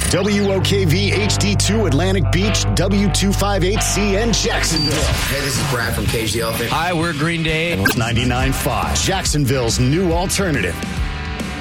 WOKV HD2 Atlantic Beach, W258CN Jacksonville. Hey, this is Brad from Cage the Elephant. Hi, we're Green Day. 99.5, Jacksonville's new alternative.